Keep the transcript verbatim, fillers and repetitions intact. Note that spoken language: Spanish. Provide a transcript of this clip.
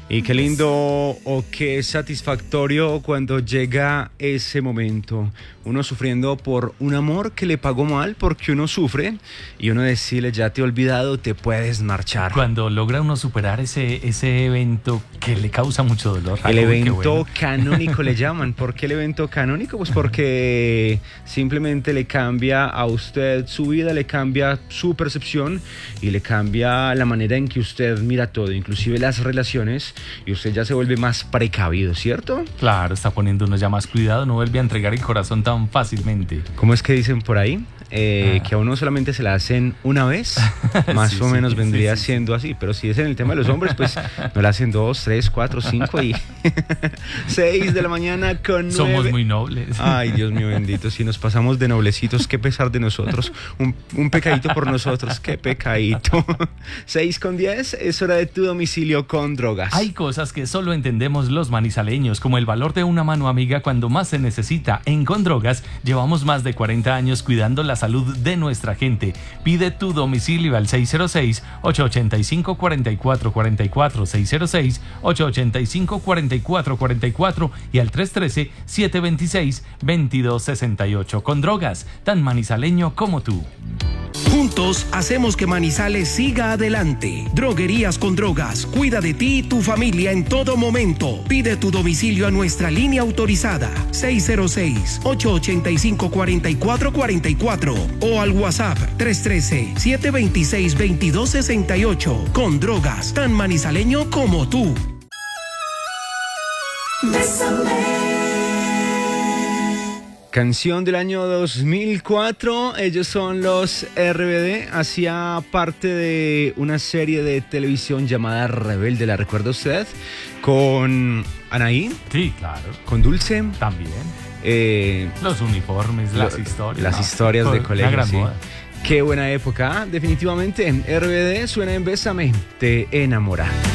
Y qué lindo o qué satisfactorio cuando llega ese momento. Uno sufriendo por un amor que le pagó mal porque uno sufre y uno decirle ya te he olvidado, te puedes marchar. Cuando logra uno superar ese, ese evento que le causa mucho dolor. El Uy, evento bueno. canónico le llaman. ¿Por qué el evento canónico? Pues porque simplemente le cambia a usted su vida, le cambia su percepción y le cambia la manera en que usted mira todo, inclusive las relaciones, y usted ya se vuelve más precavido, ¿cierto? Claro, está poniendo uno ya más cuidado, no vuelve a entregar el corazón tan fácilmente. ¿Cómo es que dicen por ahí? Eh, Ah. que a uno solamente se la hacen una vez, más Sí, o menos sí, vendría sí, sí. siendo así. Pero si es en el tema de los hombres, pues no la hacen dos, tres, cuatro, cinco y seis de la mañana con nueve. Somos muy nobles. Ay, Dios mío bendito, si nos pasamos de noblecitos, qué pesar de nosotros. Un, un pecadito por nosotros, qué pecadito. seis con diez, es hora de tu domicilio con drogas. Hay cosas que solo entendemos los manizaleños, como el valor de una mano amiga cuando más se necesita. En Con Drogas llevamos más de cuarenta años cuidando la salud de nuestra gente. Pide tu domicilio al seis cero seis, ocho ocho cinco, cuatro cuatro cuatro cuatro, seis cero seis, ocho ocho cinco, cuatro cuatro cuatro cuatro y al tres uno tres, siete dos seis, dos dos seis ocho. Con Drogas, tan manizaleño como tú. Juntos hacemos que Manizales siga adelante. Droguerías con Drogas. Cuida de ti y tu familia en todo momento. Pide tu domicilio a nuestra línea autorizada seis cero seis, ocho ocho cinco, cuatro cuatro cuatro cuatro o al WhatsApp tres uno tres, siete dos seis, dos dos seis ocho. Con Drogas, tan manizaleño como tú. Canción del año dos mil cuatro, ellos son los R B D, hacía parte de una serie de televisión llamada Rebelde, ¿la recuerda usted? Con Anaí, Sí, claro. con Dulce, También. eh, Los uniformes, las lo- historias. las no, historias fue de colegio, una gran sí. moda. Qué buena época, ¿ah? Definitivamente, R B D suena en Bésame, te enamora.